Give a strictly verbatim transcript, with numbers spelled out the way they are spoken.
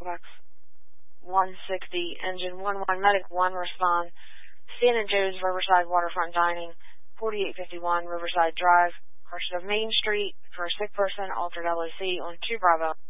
Quebec one sixty, engine one one, medic one, respond. Stan and Joe's Riverside Waterfront Dining, forty-eight fifty-one Riverside Drive, portion of Main Street, for a sick person, altered L O C on two Bravo.